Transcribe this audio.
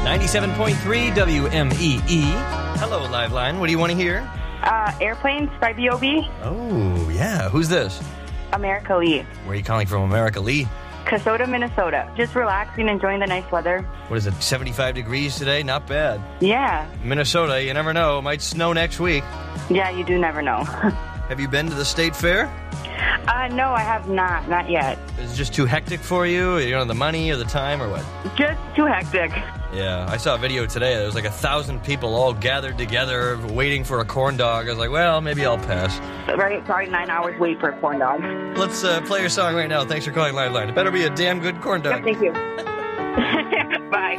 97.3 WMEE. Hello, Liveline. What do you want to hear? Airplanes by B.O.B. Oh, yeah. Who's this? America Lee. Where are you calling from, America Lee? Kasota, Minnesota. Just relaxing, enjoying the nice weather. What is it, 75 degrees today? Not bad. Yeah. Minnesota, you never know. It might snow next week. Yeah, you do never know. Have you been to the state fair? No, I have not. Not yet. Is it just too hectic for you? You don't have the money or the time or what? Just too hectic. Yeah, I saw a video today. There was like 1,000 people all gathered together waiting for a corn dog. I was like, well, maybe I'll pass. Right, probably 9 hours wait for a corn dog. Let's play your song right now. Thanks for calling Liveline. It better be a damn good corn dog. Yep, thank you. Bye.